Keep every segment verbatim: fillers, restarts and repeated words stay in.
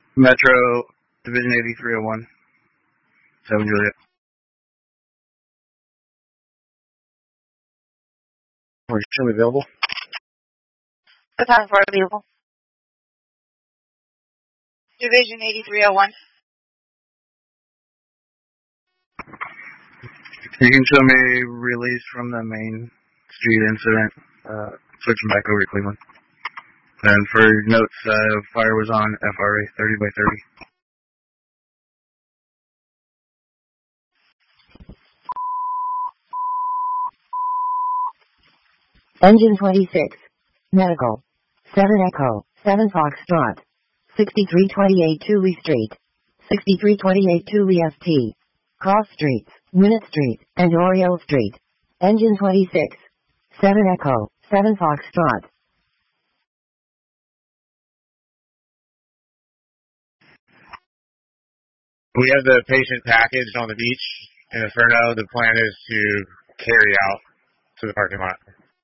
Metro, Division eighty-three oh one, seven Juliet. Are you available? What time for available? Division eighty-three oh one. You can show me release from the main street incident, uh, switching back over to Cleveland. And for notes, uh, fire was on F R A thirty by thirty. Engine twenty-six. Medical. seven Echo. seven Foxtrot. sixty-three twenty-eight Tooley Street. sixty-three twenty-eight Tooley S T. Cross Streets, Winnet Street, and Oriole Street. Engine twenty-six. seven Echo. seven Foxtrot. We have the patient packaged on the beach in Inferno. The plan is to carry out to the parking lot.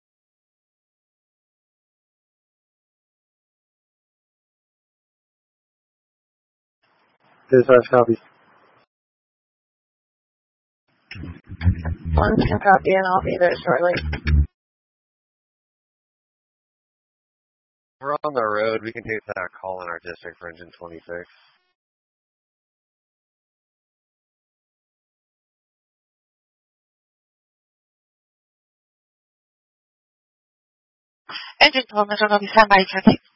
Dispatch copy. One can copy and I'll be there shortly. We're on the road. We can take that call in our district for engine twenty-six. Engine twelve, Metro, I'll be standby, traffic.